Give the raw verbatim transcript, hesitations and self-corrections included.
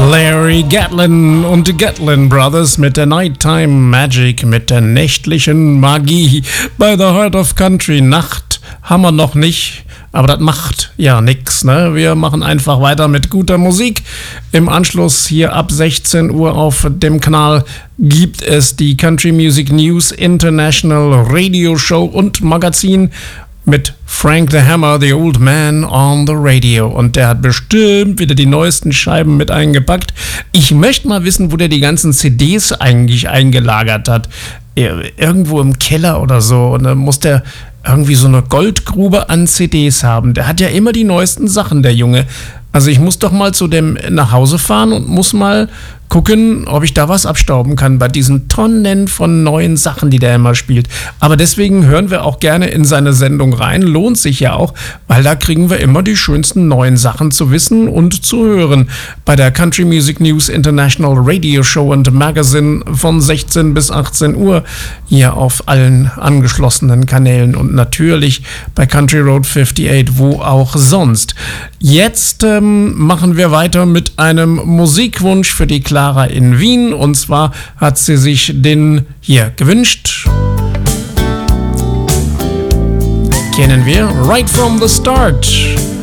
Larry Gatlin und die Gatlin Brothers mit der Nighttime Magic, mit der nächtlichen Magie bei The Heart of Country. Nacht haben wir noch nicht, aber das macht ja nix, ne? Wir machen einfach weiter mit guter Musik. Im Anschluss hier ab sechzehn Uhr auf dem Kanal gibt es die Country Music News International Radio Show und Magazin mit Frank the Hammer, the Old Man on the Radio. Und der hat bestimmt wieder die neuesten Scheiben mit eingepackt. Ich möchte mal wissen, wo der die ganzen C Ds eigentlich eingelagert hat. Irgendwo im Keller oder so. Und dann muss der irgendwie so eine Goldgrube an C Ds haben. Der hat ja immer die neuesten Sachen, der Junge. Also ich muss doch mal zu dem nach Hause fahren und muss mal gucken, ob ich da was abstauben kann bei diesen Tonnen von neuen Sachen, die der immer spielt. Aber deswegen hören wir auch gerne in seine Sendung rein. Lohnt sich ja auch, weil da kriegen wir immer die schönsten neuen Sachen zu wissen und zu hören. Bei der Country Music News International Radio Show und Magazine von sechzehn bis achtzehn Uhr hier auf allen angeschlossenen Kanälen und natürlich bei Country Road fünfundachtzig, wo auch sonst. Jetzt ähm, machen wir weiter mit einem Musikwunsch für die Clara in Wien, und zwar hat sie sich den hier gewünscht. Kennen wir Right from the Start.